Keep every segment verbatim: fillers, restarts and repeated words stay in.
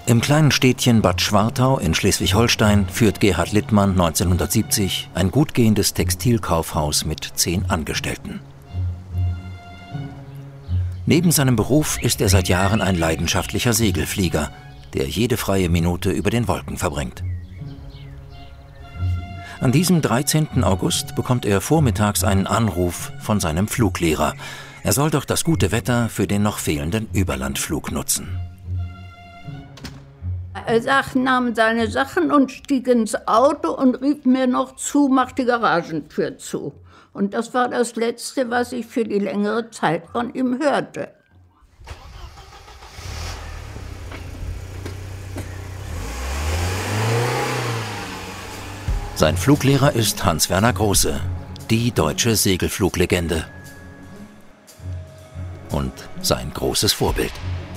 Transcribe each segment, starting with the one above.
Im kleinen Städtchen Bad Schwartau in Schleswig-Holstein führt Gerhard Littmann neunzehnhundertsiebzig ein gut gehendes Textilkaufhaus mit zehn Angestellten. Neben seinem Beruf ist er seit Jahren ein leidenschaftlicher Segelflieger, der jede freie Minute über den Wolken verbringt. An diesem dreizehnten August bekommt er vormittags einen Anruf von seinem Fluglehrer. Er soll doch das gute Wetter für den noch fehlenden Überlandflug nutzen. Er sagt, nahm seine Sachen und stieg ins Auto und rief mir noch zu, mach die Garagentür zu. Und das war das Letzte, was ich für die längere Zeit von ihm hörte. Sein Fluglehrer ist Hans-Werner Große, die deutsche Segelfluglegende. Und sein großes Vorbild.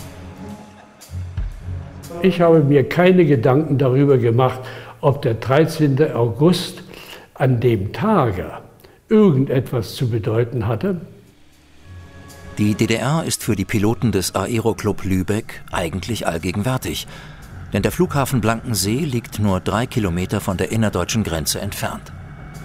Ich habe mir keine Gedanken darüber gemacht, ob der dreizehnte August an dem Tage irgendetwas zu bedeuten hatte. Die D D R ist für die Piloten des Aeroclub Lübeck eigentlich allgegenwärtig. Denn der Flughafen Blankensee liegt nur drei Kilometer von der innerdeutschen Grenze entfernt.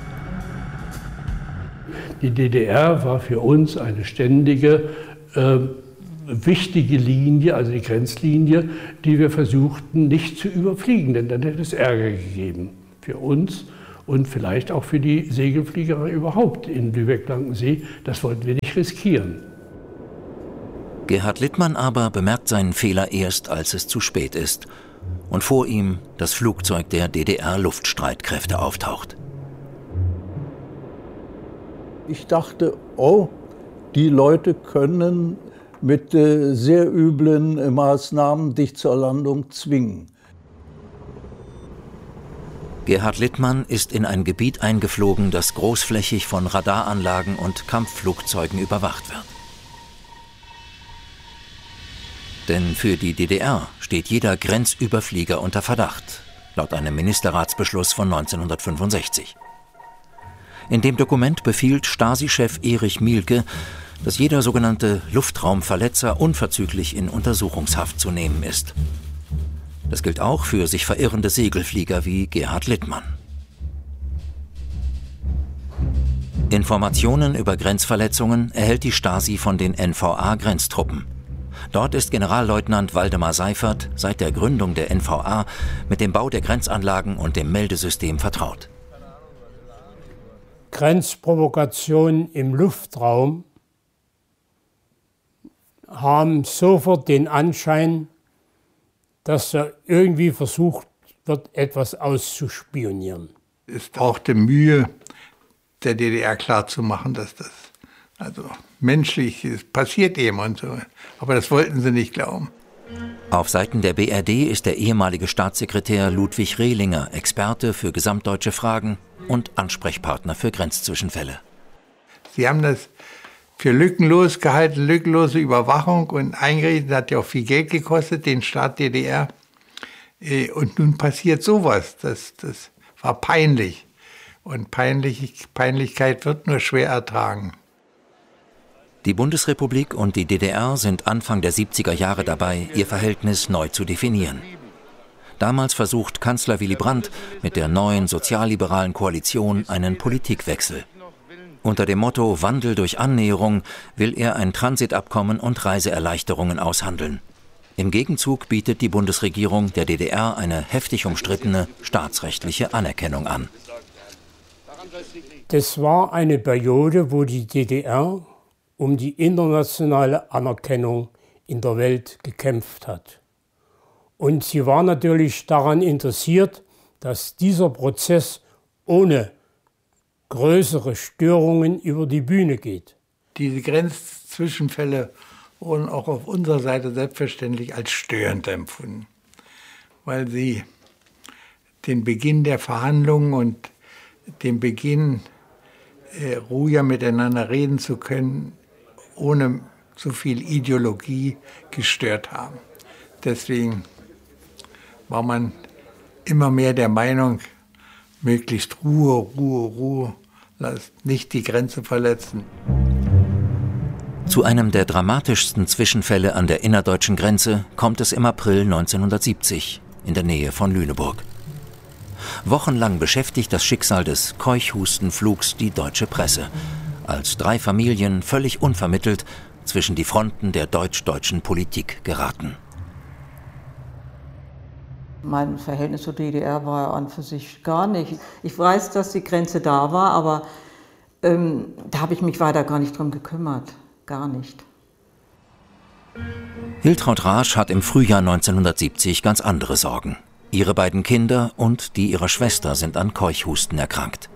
Die D D R war für uns eine ständige, äh, wichtige Linie, also die Grenzlinie, die wir versuchten nicht zu überfliegen, denn dann hätte es Ärger gegeben für uns und vielleicht auch für die Segelflieger überhaupt in Lübeck-Blankensee. Das wollten wir nicht riskieren. Gerhard Littmann aber bemerkt seinen Fehler erst, als es zu spät ist und vor ihm das Flugzeug der D D R-Luftstreitkräfte auftaucht. Ich dachte, oh, die Leute können mit äh, sehr üblen äh, Maßnahmen dich zur Landung zwingen. Gerhard Littmann ist in ein Gebiet eingeflogen, das großflächig von Radaranlagen und Kampfflugzeugen überwacht wird. Denn für die D D R steht jeder Grenzüberflieger unter Verdacht, laut einem Ministerratsbeschluss von neunzehnhundertfünfundsechzig. In dem Dokument befiehlt Stasi-Chef Erich Mielke, dass jeder sogenannte Luftraumverletzer unverzüglich in Untersuchungshaft zu nehmen ist. Das gilt auch für sich verirrende Segelflieger wie Gerhard Littmann. Informationen über Grenzverletzungen erhält die Stasi von den N V A-Grenztruppen. Dort ist Generalleutnant Waldemar Seifert seit der Gründung der N V A mit dem Bau der Grenzanlagen und dem Meldesystem vertraut. Grenzprovokationen im Luftraum haben sofort den Anschein, dass da irgendwie versucht wird, etwas auszuspionieren. Es brauchte Mühe, der D D R klarzumachen, dass das also menschlich ist, passiert eben und so. Aber das wollten sie nicht glauben. Auf Seiten der B R D ist der ehemalige Staatssekretär Ludwig Rehlinger Experte für gesamtdeutsche Fragen und Ansprechpartner für Grenzzwischenfälle. Sie haben das für lückenlos gehalten, lückenlose Überwachung und eingerichtet, hat ja auch viel Geld gekostet, den Staat D D R. Und nun passiert sowas, das, das war peinlich. Und peinlich, Peinlichkeit wird nur schwer ertragen. Die Bundesrepublik und die D D R sind Anfang der siebziger Jahre dabei, ihr Verhältnis neu zu definieren. Damals versucht Kanzler Willy Brandt mit der neuen sozialliberalen Koalition einen Politikwechsel. Unter dem Motto Wandel durch Annäherung will er ein Transitabkommen und Reiseerleichterungen aushandeln. Im Gegenzug bietet die Bundesregierung der D D R eine heftig umstrittene staatsrechtliche Anerkennung an. Das war eine Periode, wo die D D R um die internationale Anerkennung in der Welt gekämpft hat. Und sie war natürlich daran interessiert, dass dieser Prozess ohne größere Störungen über die Bühne geht. Diese Grenzzwischenfälle wurden auch auf unserer Seite selbstverständlich als störend empfunden, weil sie den Beginn der Verhandlungen und den Beginn, äh, ruhiger miteinander reden zu können, ohne so viel Ideologie gestört haben. Deswegen war man immer mehr der Meinung, möglichst Ruhe, Ruhe, Ruhe, lasst nicht die Grenze verletzen. Zu einem der dramatischsten Zwischenfälle an der innerdeutschen Grenze kommt es im April neunzehnhundertsiebzig in der Nähe von Lüneburg. Wochenlang beschäftigt das Schicksal des Keuchhustenflugs die deutsche Presse, als drei Familien völlig unvermittelt zwischen die Fronten der deutsch-deutschen Politik geraten. Mein Verhältnis zur D D R war an für sich gar nicht. Ich weiß, dass die Grenze da war, aber ähm, da habe ich mich weiter gar nicht drum gekümmert. Gar nicht. Hiltraud Raasch hat im Frühjahr neunzehnhundertsiebzig ganz andere Sorgen. Ihre beiden Kinder und die ihrer Schwester sind an Keuchhusten erkrankt.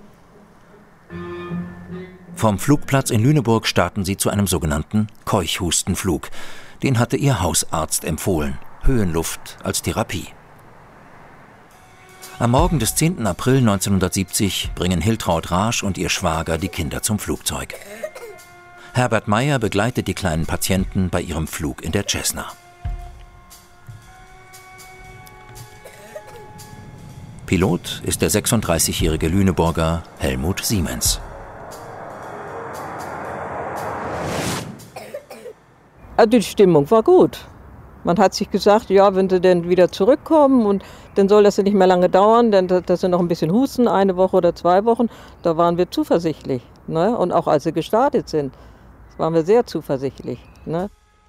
Vom Flugplatz in Lüneburg starten sie zu einem sogenannten Keuchhustenflug. Den hatte ihr Hausarzt empfohlen. Höhenluft als Therapie. Am Morgen des zehnten April neunzehnhundertsiebzig bringen Hiltraud Raasch und ihr Schwager die Kinder zum Flugzeug. Herbert Meyer begleitet die kleinen Patienten bei ihrem Flug in der Cessna. Pilot ist der sechsunddreißigjährige Lüneburger Helmut Siemens. Also die Stimmung war gut. Man hat sich gesagt, ja, wenn sie denn wieder zurückkommen und dann soll das ja nicht mehr lange dauern, denn das sind noch ein bisschen Husten, eine Woche oder zwei Wochen, da waren wir zuversichtlich. Ne? Und auch als sie gestartet sind, waren wir sehr zuversichtlich. Ne?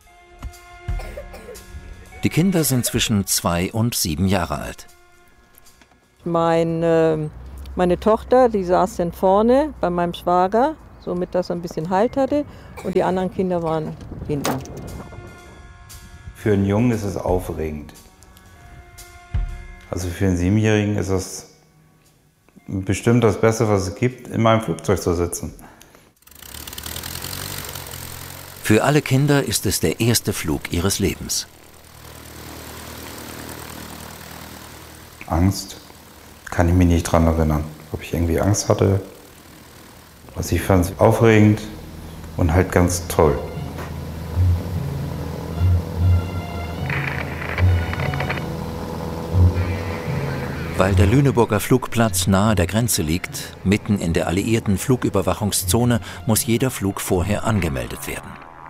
Die Kinder sind zwischen zwei und sieben Jahre alt. Meine, meine Tochter, die saß dann vorne bei meinem Schwager, somit dass er ein bisschen Halt hatte, und die anderen Kinder waren hinten. Für einen Jungen ist es aufregend. Also für einen Siebenjährigen ist es bestimmt das Beste, was es gibt, in meinem Flugzeug zu sitzen. Für alle Kinder ist es der erste Flug ihres Lebens. Angst kann ich mich nicht dran erinnern, ob ich irgendwie Angst hatte. Also ich fand es aufregend und halt ganz toll. Weil der Lüneburger Flugplatz nahe der Grenze liegt, mitten in der alliierten Flugüberwachungszone, muss jeder Flug vorher angemeldet werden.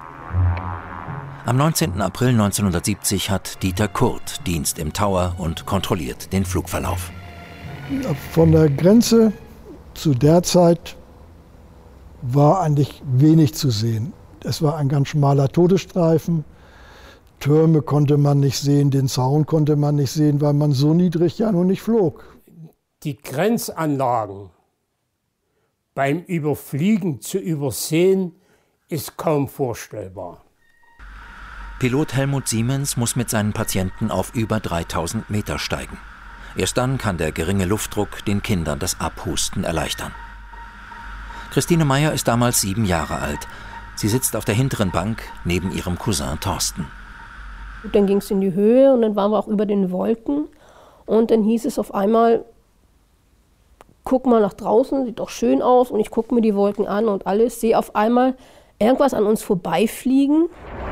Am neunzehnten April neunzehnhundertsiebzig hat Dieter Kurt Dienst im Tower und kontrolliert den Flugverlauf. Von der Grenze zu der Zeit war eigentlich wenig zu sehen. Es war ein ganz schmaler Todesstreifen. Türme konnte man nicht sehen, den Zaun konnte man nicht sehen, weil man so niedrig ja noch nicht flog. Die Grenzanlagen beim Überfliegen zu übersehen, ist kaum vorstellbar. Pilot Helmut Siemens muss mit seinen Patienten auf über dreitausend Meter steigen. Erst dann kann der geringe Luftdruck den Kindern das Abhusten erleichtern. Christine Meyer ist damals sieben Jahre alt. Sie sitzt auf der hinteren Bank neben ihrem Cousin Thorsten. Dann ging es in die Höhe und dann waren wir auch über den Wolken. Und dann hieß es auf einmal, guck mal nach draußen, sieht doch schön aus. Und ich gucke mir die Wolken an und alles, sehe auf einmal irgendwas an uns vorbeifliegen.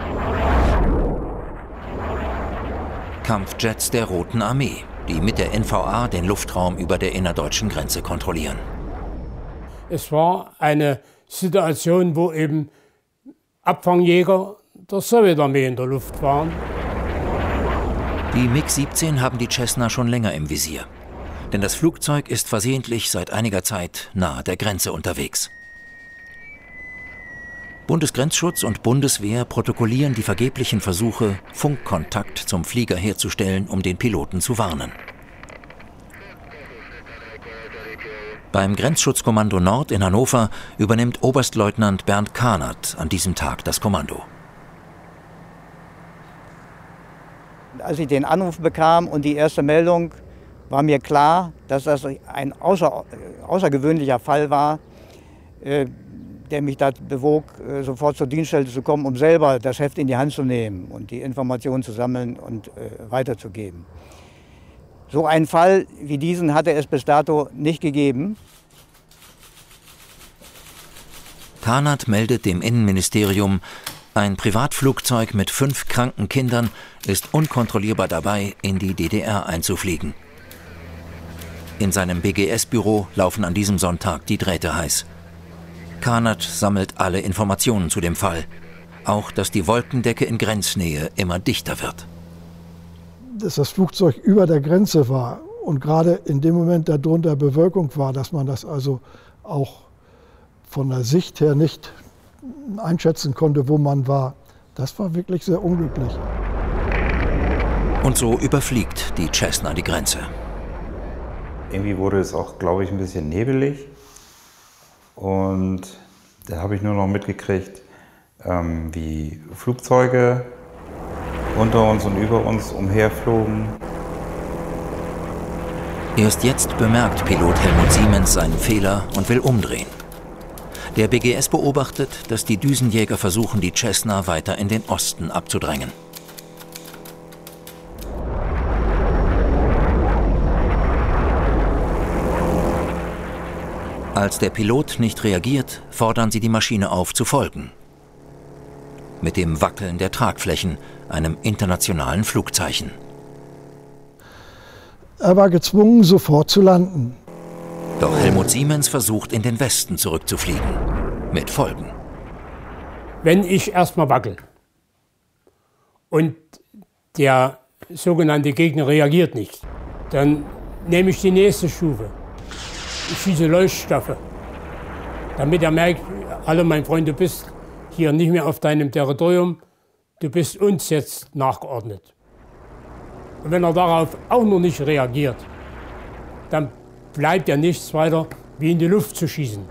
Kampfjets der Roten Armee, die mit der N V A den Luftraum über der innerdeutschen Grenze kontrollieren. Es war eine Situation, wo eben Abfangjäger der Sowjetarmee in der Luft waren. Die MiG siebzehn haben die Cessna schon länger im Visier. Denn das Flugzeug ist versehentlich seit einiger Zeit nahe der Grenze unterwegs. Bundesgrenzschutz und Bundeswehr protokollieren die vergeblichen Versuche, Funkkontakt zum Flieger herzustellen, um den Piloten zu warnen. Beim Grenzschutzkommando Nord in Hannover übernimmt Oberstleutnant Bernd Kahnert an diesem Tag das Kommando. Als ich den Anruf bekam und die erste Meldung, war mir klar, dass das ein außer, außergewöhnlicher Fall war, äh, der mich dazu bewog, äh, sofort zur Dienststelle zu kommen, um selber das Heft in die Hand zu nehmen und die Informationen zu sammeln und äh, weiterzugeben. So einen Fall wie diesen hatte es bis dato nicht gegeben. Kahnert meldet dem Innenministerium, ein Privatflugzeug mit fünf kranken Kindern ist unkontrollierbar dabei, in die D D R einzufliegen. In seinem B G S-Büro laufen an diesem Sonntag die Drähte heiß. Kahnert sammelt alle Informationen zu dem Fall. Auch, dass die Wolkendecke in Grenznähe immer dichter wird. Dass das Flugzeug über der Grenze war und gerade in dem Moment darunter Bewölkung war, dass man das also auch von der Sicht her nicht einschätzen konnte, wo man war, das war wirklich sehr unglücklich. Und so überfliegt die Cessna die Grenze. Irgendwie wurde es auch, glaube ich, ein bisschen nebelig. Und da habe ich nur noch mitgekriegt, ähm, wie Flugzeuge unter uns und über uns umherflogen. Erst jetzt bemerkt Pilot Helmut Siemens seinen Fehler und will umdrehen. Der B G S beobachtet, dass die Düsenjäger versuchen, die Cessna weiter in den Osten abzudrängen. Als der Pilot nicht reagiert, fordern sie die Maschine auf, zu folgen. Mit dem Wackeln der Tragflächen, einem internationalen Flugzeichen. Er war gezwungen, sofort zu landen. Doch Helmut Siemens versucht, in den Westen zurückzufliegen. Mit Folgen. Wenn ich erstmal wackel und der sogenannte Gegner reagiert nicht, dann nehme ich die nächste Stufe. Ich schieße Leuchtstoffe, damit er merkt, hallo mein Freund, du bist hier nicht mehr auf deinem Territorium, du bist uns jetzt nachgeordnet. Und wenn er darauf auch noch nicht reagiert, dann bleibt ja nichts weiter, wie in die Luft zu schießen.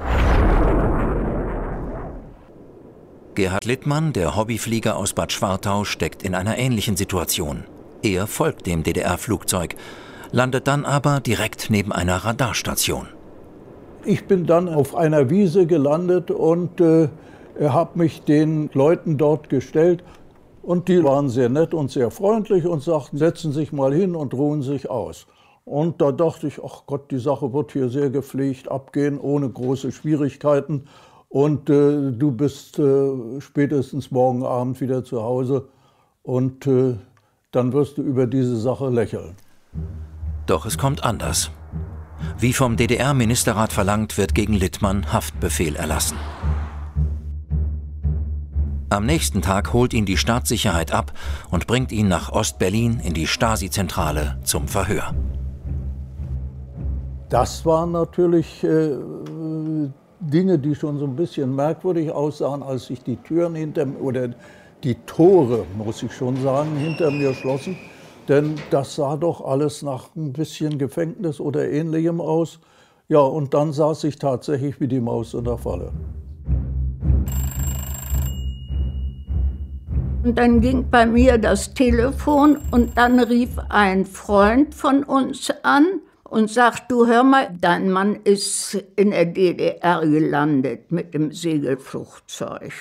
Gerhard Littmann, der Hobbyflieger aus Bad Schwartau, steckt in einer ähnlichen Situation. Er folgt dem D D R-Flugzeug, landet dann aber direkt neben einer Radarstation. Ich bin dann auf einer Wiese gelandet und äh, habe mich den Leuten dort gestellt. Und die waren sehr nett und sehr freundlich und sagten, setzen Sie sich mal hin und ruhen sich aus. Und da dachte ich, ach Gott, die Sache wird hier sehr gepflegt abgehen, ohne große Schwierigkeiten. Und äh, du bist äh, spätestens morgen Abend wieder zu Hause und äh, dann wirst du über diese Sache lächeln. Doch es kommt anders. Wie vom D D R-Ministerrat verlangt, wird gegen Littmann Haftbefehl erlassen. Am nächsten Tag holt ihn die Staatssicherheit ab und bringt ihn nach Ost-Berlin in die Stasi-Zentrale zum Verhör. Das waren natürlich äh, Dinge, die schon so ein bisschen merkwürdig aussahen, als sich die Türen hinter mir, oder die Tore, muss ich schon sagen, hinter mir schlossen. Denn das sah doch alles nach ein bisschen Gefängnis oder Ähnlichem aus. Ja, und dann saß ich tatsächlich wie die Maus in der Falle. Und dann ging bei mir das Telefon und dann rief ein Freund von uns an und sagt, du hör mal, dein Mann ist in der D D R gelandet mit dem Segelflugzeug.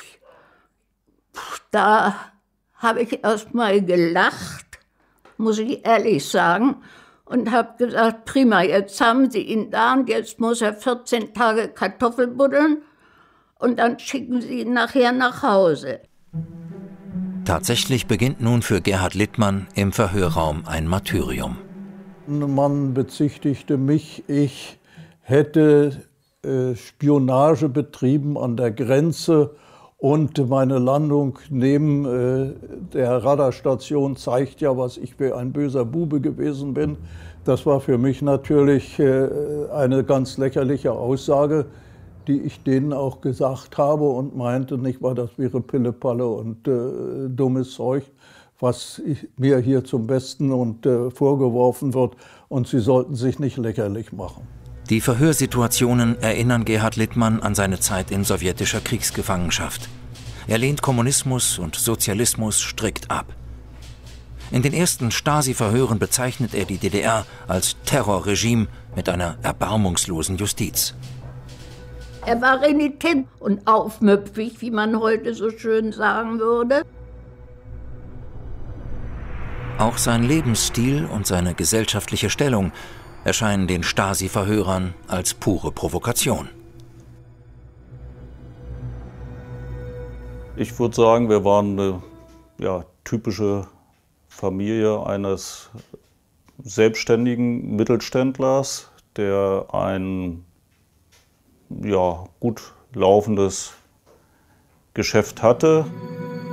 Da habe ich erst mal gelacht, muss ich ehrlich sagen, und habe gesagt, prima, jetzt haben Sie ihn da und jetzt muss er vierzehn Tage Kartoffel buddeln und dann schicken Sie ihn nachher nach Hause. Tatsächlich beginnt nun für Gerhard Littmann im Verhörraum ein Martyrium. Man bezichtigte mich, ich hätte äh, Spionage betrieben an der Grenze und meine Landung neben äh, der Radarstation zeigt ja, was ich für ein böser Bube gewesen bin. Das war für mich natürlich äh, eine ganz lächerliche Aussage, die ich denen auch gesagt habe und meinte, nicht wahr, das wäre Pillepalle und äh, dummes Zeug, was ich, mir hier zum Besten und äh, vorgeworfen wird, und sie sollten sich nicht lächerlich machen. Die Verhörsituationen erinnern Gerhard Littmann an seine Zeit in sowjetischer Kriegsgefangenschaft. Er lehnt Kommunismus und Sozialismus strikt ab. In den ersten Stasi-Verhören bezeichnet er die D D R als Terrorregime mit einer erbarmungslosen Justiz. Er war renitent und aufmüpfig, wie man heute so schön sagen würde. Auch sein Lebensstil und seine gesellschaftliche Stellung erscheinen den Stasi-Verhörern als pure Provokation. Ich würde sagen, wir waren eine ja, typische Familie eines selbstständigen Mittelständlers, der ein ja, gut laufendes Geschäft hatte.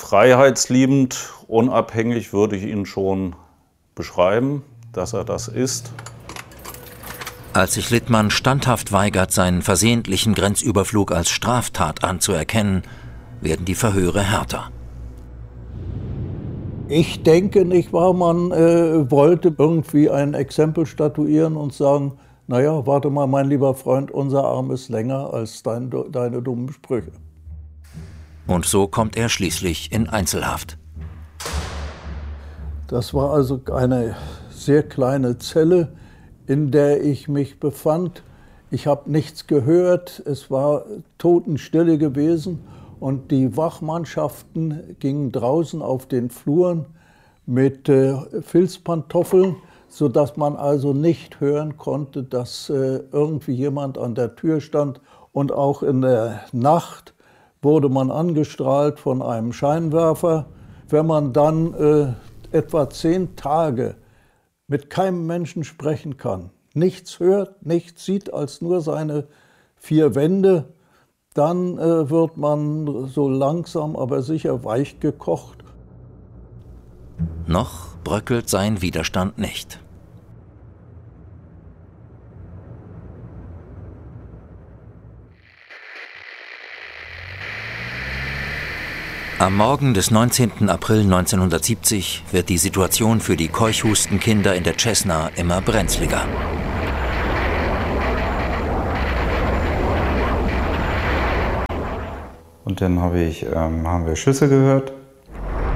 freiheitsliebend, unabhängig würde ich ihn schon beschreiben, dass er das ist. Als sich Littmann standhaft weigert, seinen versehentlichen Grenzüberflug als Straftat anzuerkennen, werden die Verhöre härter. Ich denke nicht wahr, man äh, wollte irgendwie ein Exempel statuieren und sagen, naja, warte mal, mein lieber Freund, unser Arm ist länger als dein, deine dummen Sprüche. Und so kommt er schließlich in Einzelhaft. Das war also eine sehr kleine Zelle, in der ich mich befand. Ich habe nichts gehört, es war Totenstille gewesen und die Wachmannschaften gingen draußen auf den Fluren mit äh, Filzpantoffeln, sodass man also nicht hören konnte, dass äh, irgendwie jemand an der Tür stand. Und auch in der Nacht wurde man angestrahlt von einem Scheinwerfer. Wenn man dann äh, etwa zehn Tage mit keinem Menschen sprechen kann, nichts hört, nichts sieht als nur seine vier Wände, dann äh, wird man so langsam, aber sicher weich gekocht. Noch bröckelt sein Widerstand nicht. Am Morgen des neunzehnten April neunzehnhundertsiebzig wird die Situation für die Keuchhustenkinder in der Cessna immer brenzliger. Und dann habe ich, ähm, haben wir Schüsse gehört